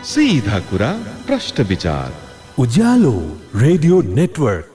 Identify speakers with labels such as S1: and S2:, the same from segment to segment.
S1: सीधा कुरा प्रश्न विचार
S2: उज्यालो रेडियो नेटवर्क।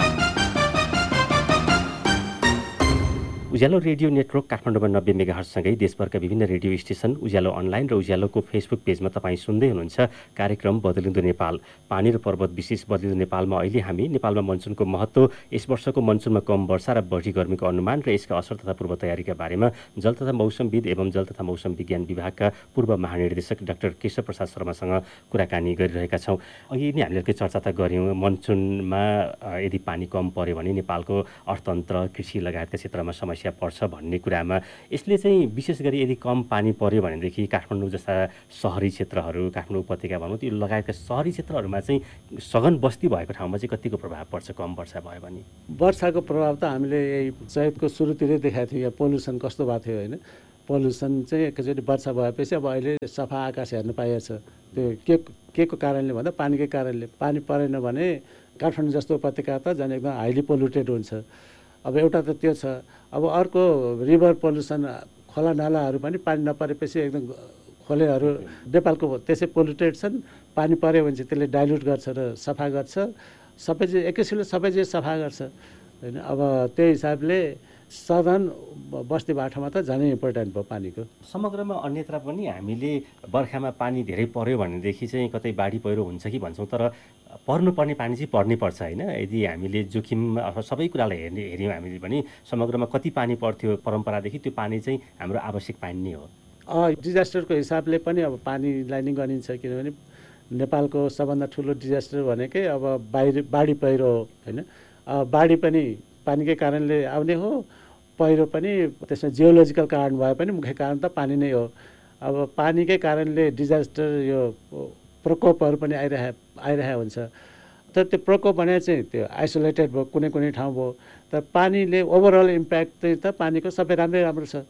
S3: उज्यालो रेडियो नेटवर्क काठमाडौँमा 90 मेगाहर्जसँगै देशभरका विभिन्न रेडियो स्टेसन, उज्यालो अनलाइन र उज्यालोको फेसबुक पेजमा तपाईँ सुन्दै हुनुहुन्छ कार्यक्रम बदलिँदो नेपाल। पानी र पर्वत विशेष बदलिँदो नेपालमा अहिले हामी नेपालमा मनसुनको महत्त्व, यस वर्षको मनसुनमा कम वर्षा र बढी गर्मीको अनुमान र यसका असर तथा पूर्व तयारीका बारेमा जल तथा मौसमविद एवं जल तथा मौसम विज्ञान विभागका पूर्व महानिर्देशक डाक्टर केशव प्रसाद शर्मासँग कुराकानी गरिरहेका छौँ। अघि नै हामीले चर्चा त गऱ्यौँ, मनसुनमा यदि पानी कम पर्यो भने नेपालको अर्थतन्त्र, कृषि लगायतका क्षेत्रमा समस्या पर्छ भन्ने कुरामा यसले चाहिँ विशेष गरी यदि कम पानी पर्यो भनेदेखि काठमाडौँ जस्ता सहरी क्षेत्रहरू, काठमाडौँ उपत्यका भनौँ त्यो लगायतका सहरी क्षेत्रहरूमा चाहिँ सघन बस्ती भएको ठाउँमा चाहिँ कतिको प्रभाव पर्छ कम वर्षा भयो भने?
S4: वर्षाको प्रभाव त हामीले यही चैतको सुरुतिरै देखाएको थियो। यहाँ पोल्युसन कस्तो भएको थियो होइन, पोल्युसन चाहिँ एकचोटि वर्षा भएपछि अब अहिले सफा आकाश हेर्न पाइएको छ। त्यो के को कारणले भन्दा पानीकै कारणले। पानी परेन भने काठमाडौँ जस्तो उपत्यका त झन् एकदम हाइली पोल्युटेड हुन्छ। अब एउटा त त्यो छ। अब अर्को रिभर पोल्युसन, खोला नालाहरू पनि पानी नपरेपछि एकदम खोलेहरू नेपालको त्यसै पोल्युटेड छन्। पानी पऱ्यो भने चाहिँ त्यसले डाइल्युट गर्छ र सफा गर्छ, सबै चिज एकै किसिमले सबै चिज सफा गर्छ होइन। अब त्यही हिसाबले सदन बस्ती बाटोमा त झनै इम्पोर्टेन्ट भयो पानीको।
S3: समग्रमा अन्यत्र पनि हामीले बर्खामा पानी धेरै पर्यो भनेदेखि चाहिँ कतै बाढी पहिरो हुन्छ कि भन्छौँ, तर पर्नुपर्ने पानी चाहिँ पर्नै पर्छ होइन। यदि हामीले जोखिम अथवा सबै कुरालाई हेऱ्यौँ हामीले पनि समग्रमा कति पानी पर्थ्यो परम्परादेखि त्यो पानी चाहिँ हाम्रो आवश्यक पानी नै हो।
S4: डिजास्टरको हिसाबले पनि अब पानीलाई नै गनिन्छ, किनभने नेपालको सबभन्दा ठुलो डिजास्टर भनेकै अब बाढी पहिरो हो होइन। बाढी पनि पानीकै कारणले आउने हो, पहिरो पनि त्यसमा जियोलोजिकल कारण भए पनि मुख्य कारण त पानी नै हो। अब पानीकै कारणले डिजास्टर यो प्रकोपहरू पनि आइरहेको हुन्छ। तर त्यो प्रकोप भने चाहिँ त्यो आइसोलेटेड भयो, कुनै कुनै ठाउँ भयो। तर पानीले ओभरअल इम्प्याक्ट चाहिँ त पानीको सबै राम्रो छ।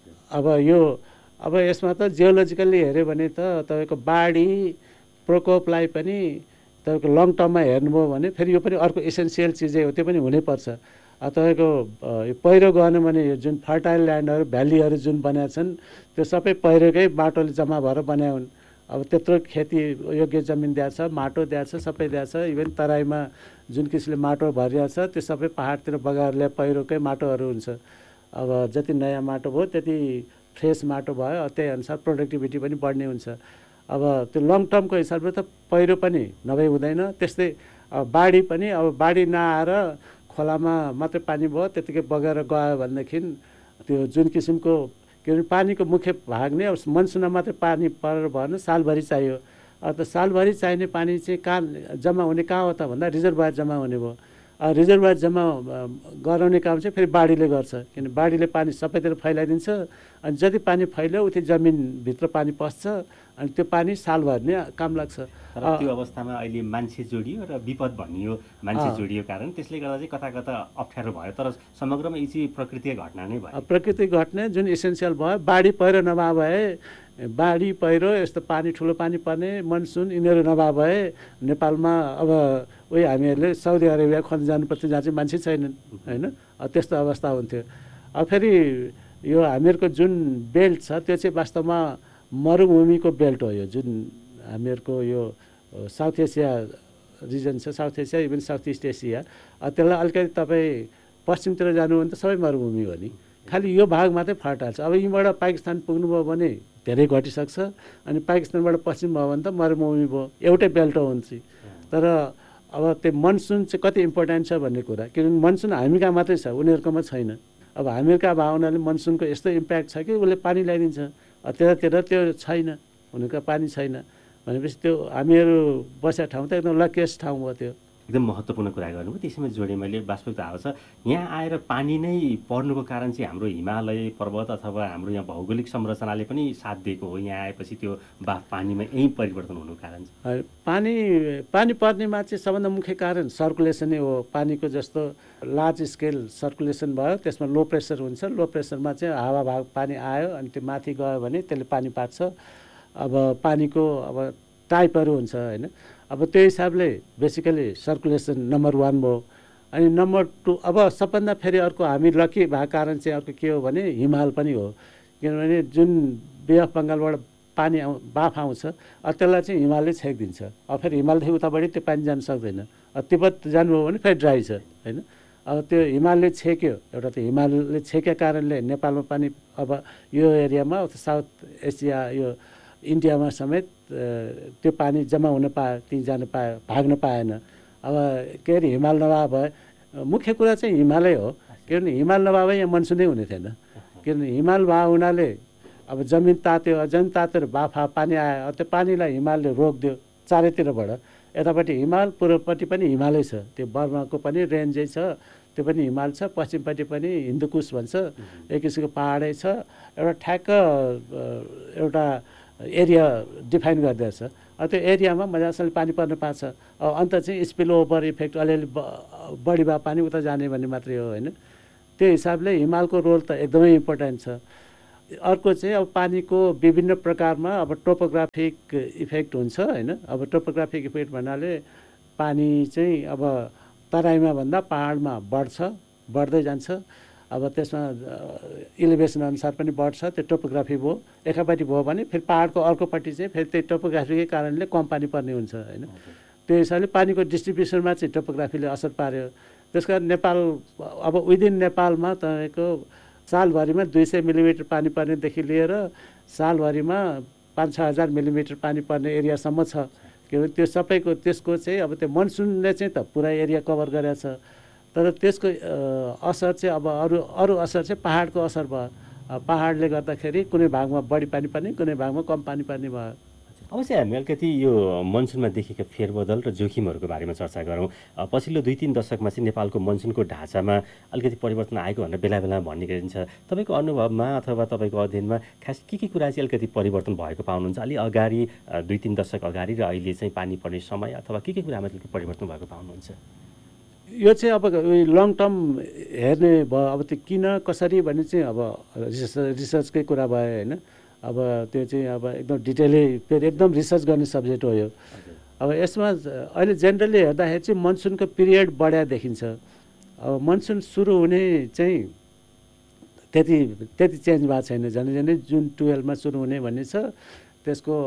S4: अब यसमा त जियोलोजिकल्ली हेऱ्यो भने त तपाईँको बाढी प्रकोपलाई पनि तपाईँको लङ टर्ममा हेर्नुभयो भने फेरि यो पनि अर्को एसेन्सियल चिजै हो, त्यो पनि हुनैपर्छ। तपाईँको पहिरो गएन भने यो जुन फर्टाइल ल्यान्डहरू, भ्यालीहरू जुन बनाएका छन् त्यो सबै पहिरोकै माटोले जम्मा भएर बनाए हुन्। अब त्यत्रो खेती योग्य जमिन दिएको छ, माटो दिएको छ, सबै दिएको छ। इभन तराईमा जुन किसिमले माटो भरिएको छ त्यो सबै पहाडतिर बगाएर ल्याए पहिरोकै माटोहरू हुन्छ। अब जति नयाँ माटो भयो त्यति फ्रेस माटो भयो, त्यही अनुसार प्रोडक्टिभिटी पनि बढ्ने हुन्छ। अब त्यो लङ टर्मको हिसाबले त पहिरो पनि नभई हुँदैन। त्यस्तै बाढी पनि अब बाढी नआएर खोलामा मात्रै पानी भयो त्यतिकै बगेर गयो भनेदेखि त्यो जुन किसिमको, किनभने पानीको मुख्य भाग नै अब मनसुनमा मात्रै पानी परेर भएन, सालभरि चाहियो। त सालभरि चाहिने पानी चाहिँ कहाँ जम्मा हुने, कहाँ हो त भन्दा रिजर्भर जम्मा हुने भयो। रिजर्भर जम्मा गराउने काम चाहिँ फेरि बाढीले गर्छ, किन बाढीले पानी सबैतिर फैलाइदिन्छ। अनि जति पानी फैल्यो उति जमिनभित्र पानी पस्छ अनि त्यो पानी सालभर नै काम लाग्छ।
S3: तर त्यो अवस्थामा अहिले मान्छे जोडियो र विपद भनियो, मान्छे जोडियो कारण त्यसले गर्दा चाहिँ कता कता अप्ठ्यारो भयो। तर समग्रमा यी चाहिँ प्रकृतिक घटना नै भयो।
S4: प्रकृतिक घटना जुन इसेन्सियल भयो। बाढी पहिरो नभए भए, बाढी पहिरो यस्तो पानी ठुलो पानी पर्ने मनसुन यिनीहरू नभए भए नेपालमा अब उही हामीहरूले साउदी अरेबिया खोज्न जानुपर्थ्यो, जहाँ चाहिँ मान्छे छैनन् होइन। त्यस्तो अवस्था हुन्थ्यो। अब फेरि यो हामीहरूको जुन बेल्ट छ त्यो चाहिँ वास्तवमा मरुभूमिको बेल्ट हो। यो जुन हामीहरूको यो साउथ एसिया रिजन छ, south Asia even south east Asia, त्यसलाई अलिकति तपाईँ पश्चिमतिर जानु भने त सबै मरुभूमि हो नि, खालि यो भाग मात्रै फर्टाइल छ। अब यहीँबाट पाकिस्तान पुग्नुभयो भने धेरै घटिसक्छ, अनि पाकिस्तानबाट पश्चिम भयो भने त मरुभूमि भयो, एउटै बेल्ट हुन्छ। तर अब त्यो मनसुन चाहिँ कति इम्पोर्टेन्ट छ भन्ने कुरा, किनभने मनसुन हामी कहाँ मात्रै छ, उनीहरूकोमा छैन। अब हामीहरूका भावनाले मनसुनको यस्तो इम्प्याक्ट छ कि उसले पानी ल्याइदिन्छ, त्यतातिर त्यो छैन, उनीहरूको पानी छैन भनेपछि त्यो हामीहरू बसेको ठाउँ त एकदम लकिएस्ट ठाउँ हो। त्यो
S3: एकदम महत्त्वपूर्ण कुरा गर्नुभयो। त्यसैमा जोडेँ मैले, वास्तविकता आएको छ यहाँ आएर पानी नै पर्नुको कारण चाहिँ हाम्रो हिमालय पर्वत अथवा हाम्रो यहाँ भौगोलिक संरचनाले पनि साथ दिएको हो। यहाँ आएपछि त्यो पानीमा यही परिवर्तन हुनुको कारण चाहिँ
S4: पानी पर्नेमा चाहिँ सबभन्दा मुख्य कारण सर्कुलेसनै हो। पानीको जस्तो लार्ज स्केल सर्कुलेसन भयो, त्यसमा लो प्रेसर हुन्छ। लो प्रेसरमा चाहिँ हावा भाग पानी आयो अनि त्यो माथि गयो भने त्यसले पानी पार्छ। अब पानीको अब टाइपहरू हुन्छ होइन। अब त्यो हिसाबले बेसिकली सर्कुलेसन नम्बर 1 भयो। अनि नम्बर 2 अब सबभन्दा फेरि अर्को हामी लकी भएको कारण चाहिँ अर्को के हो भने हिमाल पनि हो। किनभने जुन बे अफ बङ्गालबाट पानी बाफ आउँछ त्यसलाई चाहिँ हिमालले छेकिदिन्छ। अब फेरि हिमालदेखि उताबाट त्यो पानी जान सक्दैन। तिब्बत जानुभयो भने फेरि ड्राई छ होइन। अब त्यो हिमालले छेक्यो, एउटा त हिमालले छेकेको कारणले नेपालमा पानी अब यो एरियामा साउथ एसिया यो इन्डियामा समेत त्यो पानी जम्मा हुन पायो, त्यहीँ जान पायो, भाग्न पाएन। अब के अरे हिमाल नभए भए मुख्य कुरा चाहिँ हिमालै हो, किनभने हिमाल नभए यहाँ मनसुनै हुने थिएन। किनभने हिमाल भए हुनाले अब जमिन तात्यो, जमिन तातेर बाफा पानी आयो, त्यो पानीलाई हिमालले रोकिदियो चारैतिरबाट। यतापट्टि हिमाल, पूर्वपट्टि पनि हिमालै छ, त्यो बर्माको पनि रेन्जै छ, त्यो पनि हिमाल छ, पश्चिमपट्टि पनि हिन्दुकुश भन्छ, एक किसिमको पाहाडै छ। एउटा ठ्याक्क एउटा एरिया डिफाइन गरिदिएछ। त्यो एरियामा मजाले पानी पर्न पाएको छ। अब अन्त चाहिँ स्पिल ओभर इफेक्ट अलिअलि बढी भए पानी उता जाने भन्ने मात्रै हो होइन। त्यो हिसाबले हिमालको रोल त एकदमै इम्पोर्टेन्ट छ। अर्को चाहिँ अब पानीको विभिन्न प्रकारमा अब टोपोग्राफिक इफेक्ट हुन्छ होइन। अब टोपोग्राफिक इफेक्ट भन्नाले पानी चाहिँ अब तराईमा भन्दा पाहाडमा बढ्दै जान्छ। अब त्यसमा इलिभेसन अनुसार पनि बढ्छ, त्यो टोपोग्राफी भयो। एकापट्टि भयो भने फेरि पाहाडको अर्कोपट्टि चाहिँ फेरि त्यही टोपोग्राफीकै कारणले कम पानी पर्ने हुन्छ होइन। त्यो हिसाबले पानीको डिस्ट्रिब्युसनमा चाहिँ टोपोग्राफीले असर पार्यो। त्यसकारण नेपाल अब विदिन नेपालमा तपाईँको सालभरिमा 200 मिलिमिटर पानी पर्नेदेखि लिएर सालभरिमा 5-6 हजार मिलिमिटर पानी पर्ने एरियासम्म छ। किनभने त्यो सबैको त्यसको चाहिँ अब त्यो मनसुनले चाहिँ त पुरा एरिया कभर गरेको छ, तर त्यसको असर चाहिँ अब अरू असर चाहिँ पाहाडको असर भयो। पाहाडले गर्दाखेरि कुनै भागमा बढी पानी पर्ने, कुनै भागमा कम पानी पर्ने भयो।
S3: अब चाहिँ हामी अलिकति यो मनसुनमा देखेका फेरबदल र जोखिमहरूको बारेमा चर्चा गरौँ। पछिल्लो 2-3 दशकमा चाहिँ नेपालको मनसुनको ढाँचामा अलिकति परिवर्तन आएको भनेर बेला बेला भन्ने गरिन्छ। तपाईँको अनुभवमा अथवा तपाईँको अध्ययनमा खास के कुरा चाहिँ अलिकति परिवर्तन भएको पाउनुहुन्छ? अलि अगाडि 2-3 दशक अगाडि र अहिले चाहिँ पानी पर्ने समय अथवा के कुरामा अलिकति परिवर्तन भएको पाउनुहुन्छ?
S4: यो चाहिँ अब लङ टर्म हेर्ने भयो। अब त्यो किन कसरी भन्ने चाहिँ अब रिसर्चकै कुरा भयो होइन। अब त्यो चाहिँ अब एकदम डिटेलै फेरि एकदम रिसर्च गर्ने सब्जेक्ट हो यो। अब यसमा अहिले जेनरली हेर्दाखेरि चाहिँ मनसुनको पिरियड बढ्या देखिन्छ। अब मनसुन सुरु हुने चाहिँ त्यति चेन्ज भएको छैन। झन्डै जुन 12मा सुरु हुने भन्ने छ, त्यसको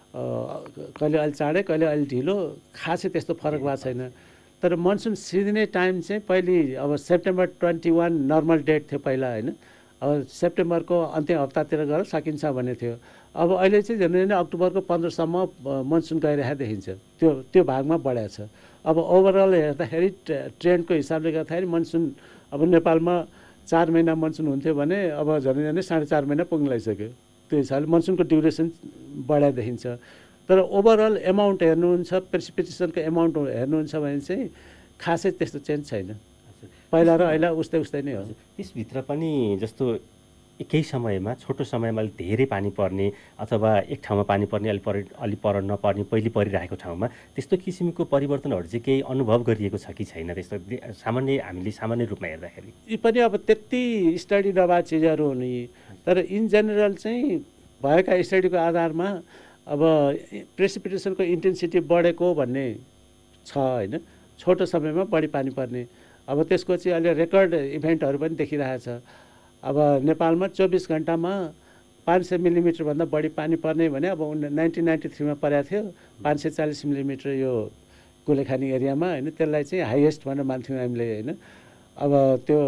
S4: कहिले अलि चाँडै कहिले अलि ढिलो, खासै त्यस्तो फरक भएको छैन। तर मनसुन सिद्धिने टाइम चाहिँ पहिले अब सेप्टेम्बर 21 नर्मल डेट थियो पहिला होइन। अब सेप्टेम्बरको अन्तिम हप्तातिर गएर सकिन्छ भन्ने थियो। अब अहिले चाहिँ झन्डै अक्टोबरको 15सम्म मनसुन गइरहेको देखिन्छ। त्यो भागमा बढाएको छ। अब ओभरअल हेर्दाखेरि ट्रेन्डको हिसाबले गर्दाखेरि मनसुन अब नेपालमा 4 महिना मनसुन हुन्थ्यो भने अब झन्डै 4.5 महिना पुग्न लागिसक्यो। त्यो हिसाबले मनसुनको ड्युरेसन बढाएको देखिन्छ। तर ओभरअल एमाउन्ट हेर्नुहुन्छ, प्रेसिपिटेसनको एमाउन्ट हेर्नुहुन्छ भने चाहिँ खासै त्यस्तो चेन्ज छैन। पहिला र अहिले उस्तै नै हो।
S3: त्यसभित्र पनि जस्तो एकै समयमा छोटो समयमा अलिक धेरै पानी पर्ने अथवा एक ठाउँमा पानी पर्ने अलि पर नपर्ने पहिले परिरहेको ठाउँमा त्यस्तो किसिमको परिवर्तनहरू चाहिँ केही अनुभव गरिएको छ कि छैन? त्यस्तो हामीले सामान्य रूपमा हेर्दाखेरि
S4: यी पनि अब त्यति स्टडी नभएको चिजहरू हो नि। तर इन जेनरल चाहिँ भएका स्टडीको आधारमा अब प्रेसिपिटेसनको इन्टेन्सिटी बढेको भन्ने छ होइन। छोटो समयमा बढी पानी पर्ने, अब त्यसको चाहिँ अहिले रेकर्ड इभेन्टहरू पनि देखिरहेको छ। अब नेपालमा 24 घन्टामा 500 मिलिमिटरभन्दा बढी पानी पर्ने भने अब 1993मा परेको थियो 540 मिलिमिटर यो कुलेखानी एरियामा होइन। त्यसलाई चाहिँ हाइएस्ट भनेर मान्थ्यौँ हामीले होइन। अब त्यो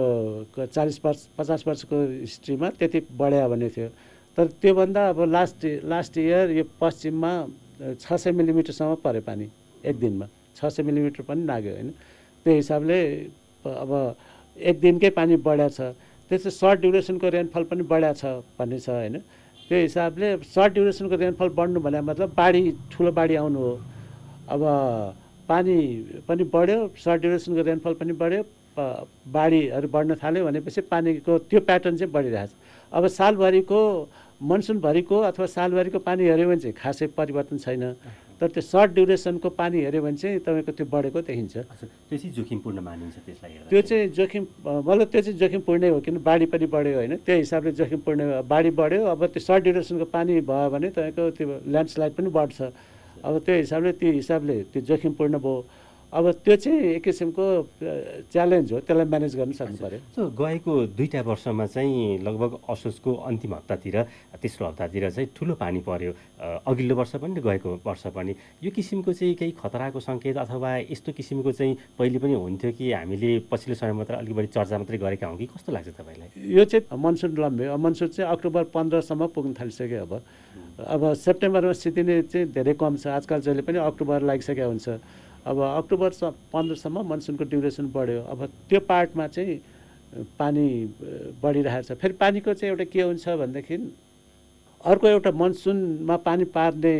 S4: 40-50 वर्षको हिस्ट्रीमा त्यति बढ्या भन्ने थियो। तर त्योभन्दा अब लास्ट इयर यो पश्चिममा 600 मिलिमिटरसम्म पऱ्यो पानी एक दिनमा। 600 मिलिमिटर पनि नाग्यो होइन। त्यो हिसाबले अब एक दिनकै पानी बढ्या छ। त्यस्तो सर्ट ड्युरेसनको रेनफल पनि बढ्या छ भन्ने छ होइन। त्यो हिसाबले सर्ट ड्युरेसनको रेनफल बढ्नु भने मतलब ठुलो बाढी आउनु हो। अब पानी पनि बढ्यो, सर्ट ड्युरेसनको रेनफल पनि बढ्यो, बाढीहरू बढ्न थाल्यो भनेपछि पानीको त्यो प्याटर्न चाहिँ बढिरहेछ। अब सालभरिको मनसुनभरिको अथवा सालभरिको पानी हेऱ्यो भने चाहिँ खासै परिवर्तन छैन। तर त्यो सर्ट ड्युरेसनको पानी हेऱ्यो भने चाहिँ तपाईँको त्यो बढेको देखिन्छ।
S3: त्यो चाहिँ जोखिमपूर्ण मानिन्छ त्यसलाई हेर्दा?
S4: त्यो चाहिँ जोखिम मतलब त्यो चाहिँ जोखिमपूर्णै हो, किन बाढी पनि बढ्यो होइन। त्यो हिसाबले जोखिमपूर्ण बाढी बढ्यो। अब त्यो सर्ट ड्युरेसनको पानी भयो भने तपाईँको त्यो ल्यान्डस्लाइड पनि बढ्छ। अब त्यो हिसाबले त्यो जोखिमपूर्ण भयो। अब त्यो चाहिँ एक किसिमको च्यालेन्ज हो, त्यसलाई म्यानेज गर्न सक्नु पर्यो।
S3: सो गएको 2टा वर्षमा चाहिँ लगभग असोजको अन्तिम हप्तातिर तेस्रो हप्तातिर चाहिँ ठुलो पानी पर्यो, अघिल्लो वर्ष पनि र गएको वर्ष पनि। यो किसिमको चाहिँ केही खतराको सङ्केत अथवा यस्तो किसिमको चाहिँ पहिले पनि हुन्थ्यो कि हामीले पछिल्लो समयमा मात्र अलिक बढी चर्चा मात्रै गरेका हौँ कि कस्तो लाग्छ तपाईँलाई?
S4: यो चाहिँ मनसुन लम्ब्यो। मनसुन चाहिँ अक्टोबर 15सम्म पुग्न थालिसक्यो। अब सेप्टेम्बरमा स्थिति नै चाहिँ धेरै कम छ। आजकल जहिले पनि अक्टोबर लागिसकेको हुन्छ। अब अक्टोबर 15सम्म मनसुनको ड्युरेसन बढ्यो। अब त्यो पार्टमा चाहिँ पानी बढिरहेको छ। फेरि पानीको चाहिँ एउटा के हुन्छ भनेदेखि अर्को एउटा मनसुनमा पानी पार्ने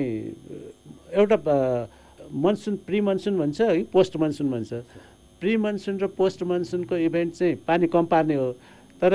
S4: एउटा मनसुन प्री मनसुन भन्छ कि पोस्ट मनसुन भन्छ। प्री मनसुन र पोस्ट मनसुनको इभेन्ट चाहिँ पानी कम पार्ने हो। तर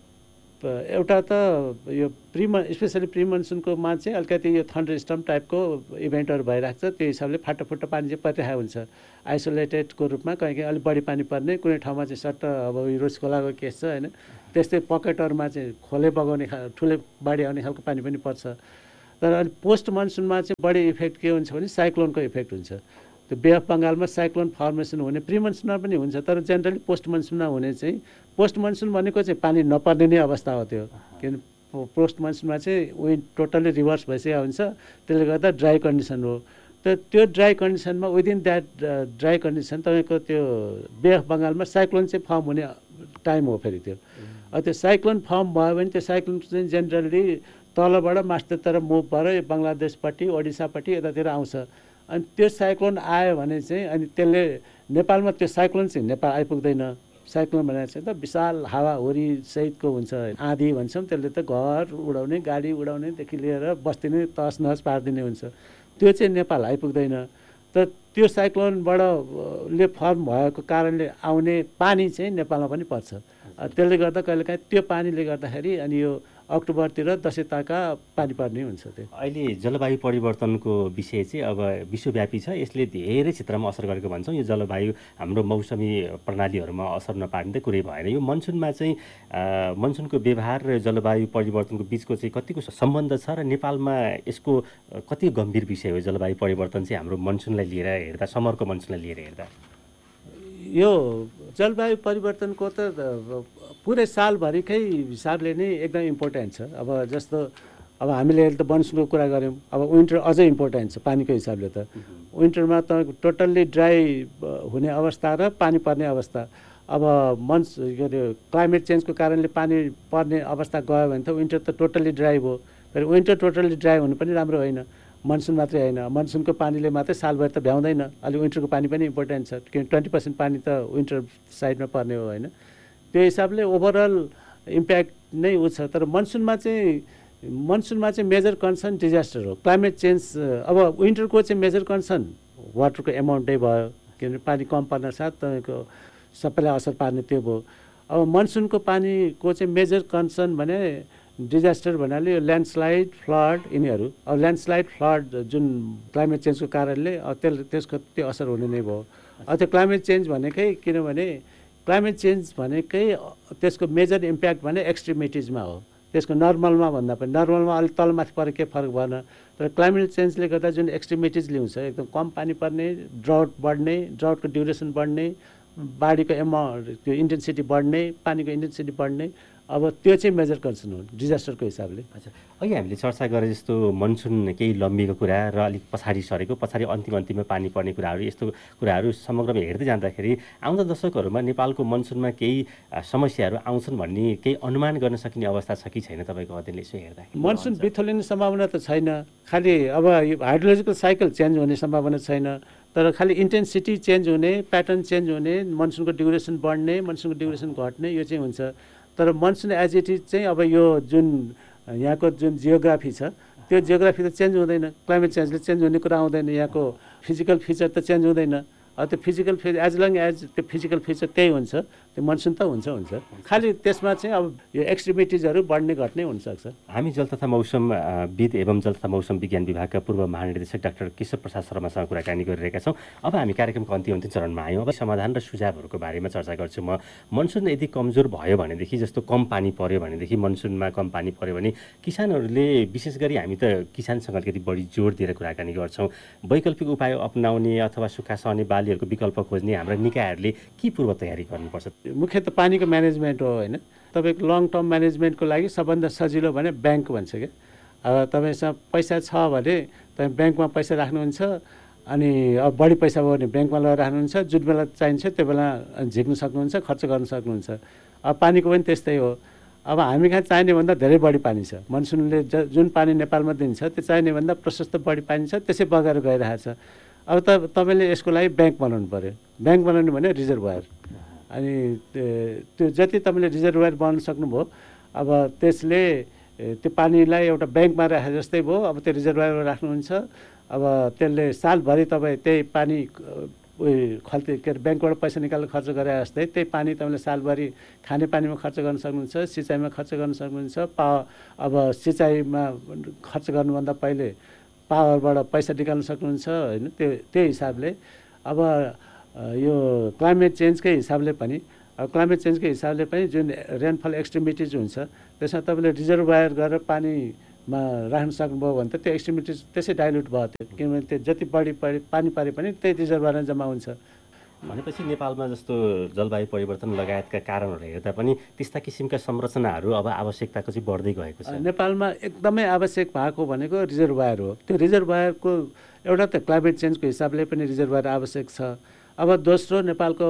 S4: एउटा त यो स्पेसली प्री मनसुनकोमा चाहिँ अलिकति यो थन्डर स्टर्म टाइपको इभेन्टहरू भइरहेको छ। त्यो हिसाबले फाटाफुट्टा पानी चाहिँ परिरहेको हुन्छ आइसोलेटेडको रूपमा। कहीँ कहीँ अलिक बढी पानी पर्ने, कुनै ठाउँमा चाहिँ सट्ट अब रोज खोलाको केस छ होइन, त्यस्तै पकेटहरूमा चाहिँ खोले बगाउने ठुलै बाढी आउने खालको पानी पनि पर्छ। तर अनि पोस्ट मनसुनमा चाहिँ बढी इफेक्ट के हुन्छ भने साइक्लोनको इफेक्ट हुन्छ। त्यो बे अफ बङ्गालमा साइक्लोन फर्मेसन हुने प्री मनसुनमा पनि हुन्छ, तर जेनरली पोस्ट मनसुनमा हुने चाहिँ पोस्ट मनसुन भनेको चाहिँ पानी नपर्ने नै अवस्था हो त्यो। किन पोस्ट मनसुनमा चाहिँ विन्ड टोटल्ली रिभर्स भइसकेको हुन्छ, त्यसले गर्दा ड्राई कन्डिसन हो। त्यो dry कन्डिसनमा within that dry condition तपाईँको त्यो बे अफ बङ्गालमा साइक्लोन चाहिँ फर्म हुने टाइम हो। फेरि त्यो त्यो साइक्लोन फर्म भयो भने त्यो साइक्लोन चाहिँ जेनरली तलबाट मास्टरतिर मुभ भएर बङ्गलादेशपट्टि ओडिसापट्टि यतातिर आउँछ। अनि त्यो साइक्लोन आयो भने चाहिँ अनि त्यसले नेपालमा त्यो साइक्लोन चाहिँ नेपाल आइपुग्दैन। साइक्लोन भनेर चाहिँ त विशाल हावाहुरी सहितको हुन्छ, आँधी भन्छौँ। त्यसले त घर उडाउने, गाडी उडाउनेदेखि लिएर बस्ती नै तहस नहस पारिदिने हुन्छ। त्यो चाहिँ नेपाल आइपुग्दैन। तर त्यो साइक्लोनबाट ले फर्म भएको कारणले आउने पानी चाहिँ नेपालमा पनि पर्छ। त्यसले गर्दा कहिलेकाहीँ त्यो पानीले गर्दाखेरि अनि यो अक्टोबरतिर दसैँ ताका पानी पर्ने हुन्छ। त्यो
S3: अहिले जलवायु परिवर्तनको विषय चाहिँ अब विश्वव्यापी छ, यसले धेरै क्षेत्रमा असर गरेको भन्छौँ। यो जलवायु हाम्रो मौसमी प्रणालीहरूमा असर नपार्ने त कुरै भएन। यो मनसुनमा चाहिँ मनसुनको व्यवहार र जलवायु परिवर्तनको बिचको चाहिँ कतिको सम्बन्ध छ र नेपालमा यसको कति गम्भीर विषय हो जलवायु परिवर्तन चाहिँ हाम्रो मनसुनलाई लिएर हेर्दा, समरको मनसुनलाई लिएर हेर्दा?
S4: यो जलवायु परिवर्तनको त पुरै सालभरिकै हिसाबले नै एकदम इम्पोर्टेन्ट छ। अब जस्तो अब हामीले त मनसुनको कुरा गऱ्यौँ, अब विन्टर अझै इम्पोर्टेन्ट छ पानीको हिसाबले त। विन्टरमा त टोटल्ली ड्राई हुने अवस्था र पानी पर्ने अवस्था। अब के अरे क्लाइमेट चेन्जको कारणले पानी पर्ने अवस्था गयो भने त विन्टर त टोटल्ली ड्राई भयो। फेरि विन्टर टोटल्ली ड्राई हुनु पनि राम्रो होइन। मनसुन मात्रै होइन, मनसुनको पानीले मात्रै सालभरि त भ्याउँदैन। अलि विन्टरको पानी पनि इम्पोर्टेन्ट छ, किन 20% पानी त विन्टर साइडमा पर्ने हो होइन। त्यो हिसाबले ओभरअल इम्प्याक्ट नै उ छ। तर मनसुनमा चाहिँ मेजर कन्सर्न डिजास्टर हो, क्लाइमेट चेन्ज। अब विन्टरको चाहिँ मेजर कन्सर्न वाटरको एमाउन्टै भयो, किनभने पानी कम पर्न साथ तपाईँको सबैलाई असर पार्ने त्यो भयो। अब मनसुनको पानीको चाहिँ मेजर कन्सर्न भने डिजास्टर भन्नाले यो ल्यान्डस्लाइड, फ्लड यिनीहरू। अब ल्यान्डस्लाइड, फ्लड जुन क्लाइमेट चेन्जको कारणले त्यसको त्यो असर हुने नै भयो। त्यो क्लाइमेट चेन्ज भनेकै किनभने क्लाइमेट चेन्ज भनेकै त्यसको मेजर इम्प्याक्ट भने एक्सट्रिमिटिजमा हो। त्यसको नर्मलमा भन्दा पनि नर्मलमा अलिक तलमाथि परे केही फरक भएन। तर क्लाइमेट चेन्जले गर्दा जुन एक्सट्रिमिटिज ल्याउँछ, एकदम कम पानी पर्ने, ड्राउट बढ्ने, ड्राउटको ड्युरेसन बढ्ने, बाढीको त्यो इन्टेन्सिटी बढ्ने, पानीको इन्टेन्सिटी बढ्ने, अब त्यो चाहिँ मेजर कन्सर्न हो डिजास्टरको हिसाबले।
S3: अच्छा, अघि हामीले चर्चा गरे जस्तो मनसुन केही लम्बीको कुरा र अलिक पछाडि सरेको, पछाडि अन्तिममा पानी पर्ने कुराहरू, यस्तो कुराहरू समग्रमा हेर्दै जाँदाखेरि आउँदो दशकहरूमा नेपालको मनसुनमा केही समस्याहरू आउँछन् भन्ने केही अनुमान गर्न सकिने अवस्था छ कि छैन तपाईँको अध्ययनले यसो हेर्दा?
S4: मनसुन बिथोलिने सम्भावना त छैन। खालि अब यो हाइड्रोलोजिकल साइकल चेन्ज हुने सम्भावना छैन, तर खालि इन्टेन्सिटी चेन्ज हुने, प्याटर्न चेन्ज हुने, मनसुनको ड्युरेसन बढ्ने, मनसुनको ड्युरेसन घट्ने, यो चाहिँ हुन्छ। तर मनसुन एज इट इज चाहिँ अब यो जुन यहाँको जुन जियोग्राफी छ त्यो जियोग्राफी त चेन्ज हुँदैन। क्लाइमेट चेन्जले चेन्ज हुने कुरा आउँदैन। यहाँको फिजिकल फिचर त चेन्ज हुँदैन। त्यो physical feature as long as त्यो फिजिकल फिचर त्यही हुन्छ, त्यो मनसुन त हुन्छ खालि त्यसमा चाहिँ अब यो एक्सट्रिमिटिजहरू बढ्ने घट्ने हुनसक्छ।
S3: हामी जल तथा मौसमविद एवं जल तथा मौसम विज्ञान विभागका पूर्व महानिर्देशक डाक्टर केशव प्रसाद शर्मासँग कुराकानी गरिरहेका छौँ। अब हामी कार्यक्रमको अन्तिम चरणमा आयौँ। अब समाधान र सुझावहरूको बारेमा चर्चा गर्छु म। मनसुन यदि कमजोर भयो भनेदेखि, जस्तो कम पानी पर्यो भनेदेखि, मनसुनमा कम पानी पर्यो भने किसानहरूले, विशेष गरी हामी त किसानसँग अलिकति बढी जोड दिएर कुराकानी गर्छौँ, वैकल्पिक उपाय अपनाउने अथवा सुक्खा सहने बालीहरूको विकल्प खोज्ने हाम्रा निकायहरूले के पूर्व तयारी गर्नुपर्छ?
S4: मुख्यत पानीको म्यानेजमेन्ट हो होइन। तपाईँको लङ टर्म म्यानेजमेन्टको लागि सबभन्दा सजिलो भने ब्याङ्क भन्छ क्या। अब तपाईँसँग पैसा छ भने तपाईँ ब्याङ्कमा पैसा राख्नुहुन्छ, अनि अब बढी पैसा भयो भने ब्याङ्कमा लगेर राख्नुहुन्छ, जुन बेला चाहिन्छ त्यो बेला झिक्नु सक्नुहुन्छ, खर्च गर्न सक्नुहुन्छ। अब पानीको पनि त्यस्तै हो। अब हामी कहाँ चाहिने भन्दा धेरै बढी पानी छ। मनसुनले जुन पानी नेपालमा दिन्छ त्यो चाहिने भन्दा प्रशस्त बढी पानी छ, त्यसै बगेर गइरहेको छ। अब तपाईँले यसको लागि ब्याङ्क बनाउनु पऱ्यो। ब्याङ्क बनाउनु भने रिजर्भर, अनि त्यो जति तपाईँले रिजर्भर बनाउन सक्नुभयो, अब त्यसले त्यो पानीलाई एउटा ब्याङ्कमा राखे जस्तै भयो। अब त्यो रिजर्भरमा राख्नुहुन्छ, अब त्यसले सालभरि तपाईँ त्यही पानी खल्ती के अरे ब्याङ्कबाट पैसा निकालेर खर्च गरे जस्तै त्यही पानी तपाईँले सालभरि खाने पानीमा खर्च गर्न सक्नुहुन्छ, सिँचाइमा खर्च गर्न सक्नुहुन्छ। अब सिँचाइमा खर्च गर्नुभन्दा पहिले पावरबाट पैसा निकाल्न सक्नुहुन्छ होइन। त्यही हिसाबले अब यो क्लाइमेट चेन्जकै हिसाबले पनि, क्लाइमेट चेन्जकै हिसाबले पनि जुन रेनफल एक्सट्रिमिटिज हुन्छ त्यसमा तपाईँले रिजर्भर गरेर पानीमा राख्न सक्नुभयो भने त त्यो एक्सट्रिमिटिज त्यसै डाइल्युट भयो त्यो, किनभने त्यो जति बढी पानी परे पनि त्यही रिजर्भरमा जम्मा हुन्छ।
S3: भनेपछि नेपालमा जस्तो जलवायु परिवर्तन लगायतका कारणहरू हेर्दा पनि त्यस्ता किसिमका संरचनाहरू अब आवश्यकताको चाहिँ बढ्दै गएको छ।
S4: नेपालमा एकदमै आवश्यक भएको भनेको रिजर्भर हो। त्यो रिजर्भरको एउटा त क्लाइमेट चेन्जको हिसाबले पनि रिजर्भर आवश्यक छ। अब दोस्रो नेपालको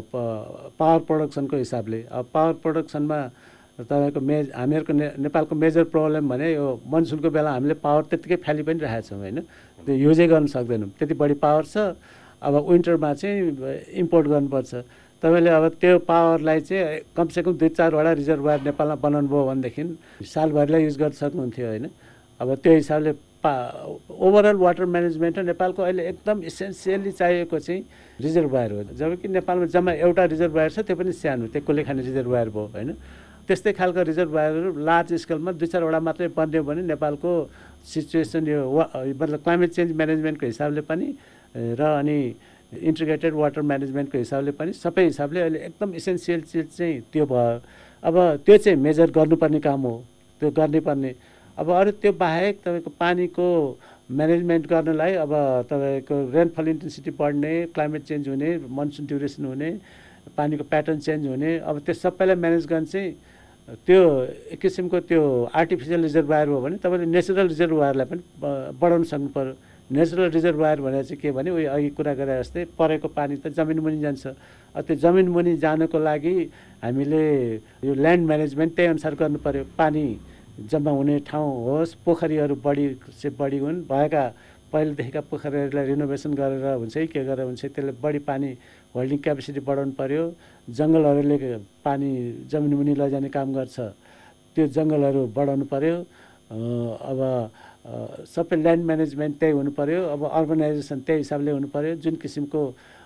S4: पावर प्रोडक्सनको हिसाबले, अब पावर प्रोडक्सनमा तपाईँको हामीहरूको नेपालको मेजर प्रब्लम भने यो मनसुनको बेला हामीले पावर त्यत्तिकै फ्यालि पनि राखेका छौँ होइन। त्यो युजै गर्न सक्दैनौँ, त्यति बढी पावर छ। अब विन्टरमा चाहिँ इम्पोर्ट गर्नुपर्छ। तपाईँले अब त्यो पावरलाई चाहिँ कमसेकम 2-4वटा रिजर्भर नेपालमा बनाउनु भयो भनेदेखि सालभरिलाई युज गर्न सक्नुहुन्थ्यो होइन। अब त्यो हिसाबले ओभरअल वाटर म्यानेजमेन्ट नेपालको अहिले एकदम इसेन्सियली चाहिएको चाहिँ रिजर्भर हो। जबकि नेपालमा जम्मा एउटा रिजर्भर छ, त्यो पनि सानो, त्यो कसले खाने रिजर्भर भयो होइन। त्यस्तै खालको रिजर्भरहरू लार्ज स्केलमा 2-4वटा मात्रै बन्यो भने नेपालको सिचुएसन यो मतलब क्लाइमेट चेन्ज म्यानेजमेन्टको हिसाबले पनि र अनि इन्टिग्रेटेड वाटर म्यानेजमेन्टको हिसाबले पनि सबै हिसाबले अहिले एकदम इसेन्सियल चिज चाहिँ त्यो भयो। अब त्यो चाहिँ मेजर गर्नुपर्ने काम हो, त्यो गर्नुपर्ने। अब अरू त्यो बाहेक तपाईँको पानीको म्यानेजमेन्ट गर्नलाई अब तपाईँको रेनफल इन्टेन्सिटी बढ्ने, क्लाइमेट चेन्ज हुने, मनसुन ड्युरेसन हुने, पानीको प्याटर्न चेन्ज हुने, अब त्यो सबैलाई म्यानेज गर्न चाहिँ त्यो एक किसिमको त्यो आर्टिफिसियल रिजर्भर हो भने तपाईँले नेचुरल रिजर्भरलाई पनि बढाउन सक्नु पऱ्यो। नेचुरल रिजर्भर भने चाहिँ के भने उयो अघि कुरा गरे जस्तै परेको पानी त जमिन मुनि जान्छ। त्यो जमिन मुनि जानको लागि हामीले यो ल्यान्ड म्यानेजमेन्ट त्यही अनुसार गर्नु पऱ्यो। पानी जम्मा हुने ठाउँ होस्, पोखरीहरू बढी हुन्, भएका पहिलेदेखिका पोखरीहरूलाई रिनोभेसन गरेर हुन्छ कि के गरेर हुन्छ त्यसले बढी पानी होल्डिङ क्यापेसिटी बढाउनु पऱ्यो। जङ्गलहरूले पानी जमिन मुनि लैजाने काम गर्छ, त्यो जङ्गलहरू बढाउनु पऱ्यो। अब सबै ल्यान्ड म्यानेजमेन्ट त्यही हुनु पऱ्यो। अब अर्गनाइजेसन त्यही हिसाबले हुनु पऱ्यो। जुन किसिमको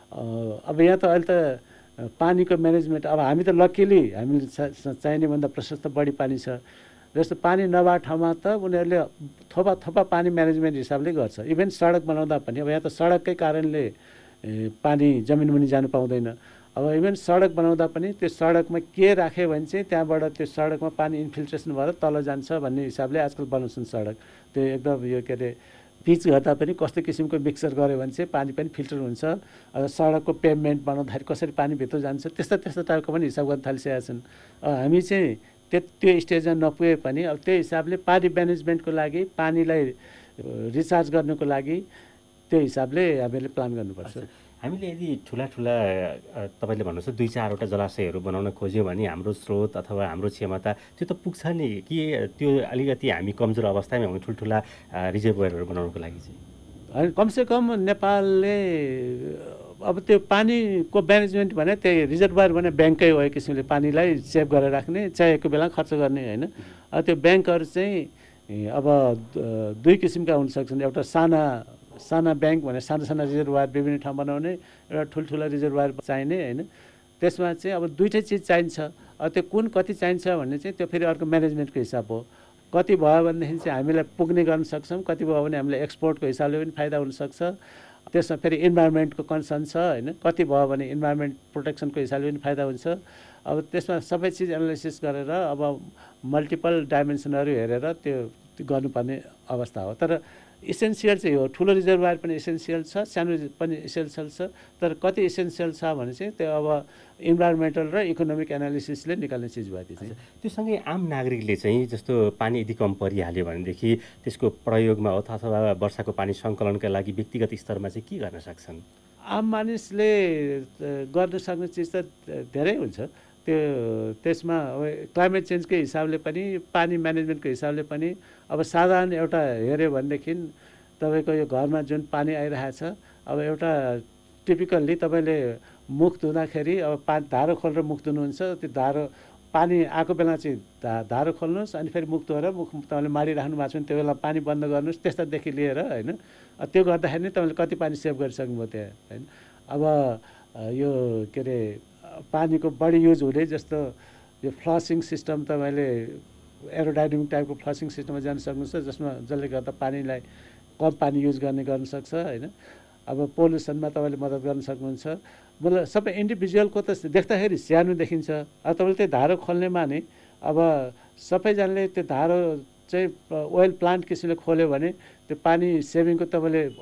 S4: अब यहाँ त अहिले त पानीको म्यानेजमेन्ट, अब हामी त लकिली हामीले चाहिने भन्दा प्रशस्त बढी पानी छ। जस्तो पानी नभएको ठाउँमा त उनीहरूले थोपा पानी म्यानेजमेन्ट हिसाबले गर्छ। इभन सडक बनाउँदा पनि अब यहाँ त सडककै कारणले पानी जमिन मुनि जानु पाउँदैन। अब इभन सडक बनाउँदा पनि त्यो सडकमा के राख्यो भने चाहिँ त्यहाँबाट त्यो सडकमा पानी इन्फिल्ट्रेसन भएर तल जान्छ भन्ने हिसाबले आजकल बनाउँछन् सडक। त्यो एकदम यो के अरे पिच गर्दा पनि कस्तो किसिमको मिक्सर गऱ्यो भने चाहिँ पानी पनि फिल्टर हुन्छ। अब सडकको पेभमेन्ट बनाउँदाखेरि कसरी पानी भित्र जान्छ त्यस्तो टाइपको पनि हिसाब गर्न थालिसकेका छन्। हामी चाहिँ त्यो स्टेजमा नपुगे पनि अब त्यो हिसाबले पानी म्यानेजमेन्टको लागि, पानीलाई रिचार्ज गर्नुको लागि त्यो हिसाबले हामीले प्लान गर्नुपर्छ।
S3: हामीले यदि ठुला तपाईँले भन्नुहोस् 2-4वटा जलाशयहरू बनाउन खोज्यौँ भने हाम्रो स्रोत अथवा हाम्रो क्षमता त्यो त पुग्छ नि कि त्यो अलिकति हामी कमजोर अवस्थामै हौँ ठुल्ठुला रिजर्भरहरू बनाउनको लागि चाहिँ?
S4: होइन, कमसेकम नेपालले अब त्यो पानीको म्यानेजमेन्ट भने त्यही रिजर्भर भने ब्याङ्कै हो, एक किसिमले पानीलाई सेभ गरेर राख्ने, चाहिएको बेला खर्च गर्ने होइन। त्यो ब्याङ्कहरू चाहिँ अब दुई किसिमका हुन सक्छन्। एउटा साना ब्याङ्क भने साना रिजर्भर विभिन्न ठाउँ बनाउने, एउटा ठुल्ठुला रिजर्भर चाहिने होइन। त्यसमा चाहिँ अब दुईटै चिज चाहिन्छ। त्यो कुन कति चाहिन्छ भन्ने चाहिँ त्यो फेरि अर्को म्यानेजमेन्टको हिसाब हो। कति भयो भनेदेखि चाहिँ हामीलाई पुग्ने गर्न सक्छौँ, कति भयो भने हामीलाई एक्सपोर्टको हिसाबले पनि फाइदा हुनसक्छ। त्यसमा फेरि इन्भाइरोमेन्टको कन्सर्न छ होइन, कति भयो भने इन्भाइरोमेन्ट प्रोटेक्सनको हिसाबले पनि फाइदा हुन्छ। अब त्यसमा सबै चिज एनालाइसिस गरेर अब मल्टिपल डाइमेन्सनहरू हेरेर त्यो गर्नुपर्ने अवस्था हो। तर इसेन्सियल चाहिँ हो, ठुलो रिजर्भर पनि इसेन्सियल छ, सानो पनि इसेन्सियल छ। तर कति इसेन्सियल छ भने चाहिँ त्यो अब इन्भाइरोमेन्टल र इकोनोमिक एनालिसिसले निकाल्ने चिज भयो। त्यो चाहिँ
S3: त्यो सँगै आम नागरिकले चाहिँ जस्तो पानी यदि कम परिहाल्यो भनेदेखि त्यसको प्रयोगमा अथवा वर्षाको पानी सङ्कलनका लागि व्यक्तिगत स्तरमा चाहिँ के गर्न सक्छन्?
S4: आम मानिसले गर्न सक्ने चिज त धेरै हुन्छ। त्यसमा अब क्लाइमेट चेन्जकै हिसाबले पनि, पानी म्यानेजमेन्टको हिसाबले पनि अब साधारण एउटा हेऱ्यो भनेदेखि तपाईँको यो घरमा जुन पानी आइरहेको छ, अब एउटा टिपिकल्ली तपाईँले मुख धुँदाखेरि अब धारो खोलेर मुख धुनुहुन्छ। त्यो धारो पानी आएको बेला चाहिँ धारो खोल्नुहोस्, अनि फेरि मुख धोएर मुख तपाईँले माडिराख्नु भएको छ भने त्यो बेला पानी बन्द गर्नुहोस्। त्यस्तादेखि लिएर होइन, त्यो गर्दाखेरि नै तपाईँले कति पानी सेभ गरिसक्नुभयो त्यहाँ होइन। अब यो के अरे पानीको बढी युज हुने जस्तो यो फ्लसिङ सिस्टम तपाईँले एरोडाइनामिक टाइपको फ्लसिङ सिस्टममा जान सक्नुहुन्छ, जसमा जसले गर्दा पानीलाई कम पानी युज गर्न सक्छ होइन। अब पोल्युसनमा तपाईँले मद्दत गर्न सक्नुहुन्छ। मतलब सबै इन्डिभिजुअलको त देख्दाखेरि सानो देखिन्छ। अब तपाईँले त्यो धारो खोल्नेमा नि अब सबैजनाले त्यो धारो चाहिँ ओइल प्लान्ट किसिमले खोल्यो भने त्यो पानी सेभिङको तपाईँले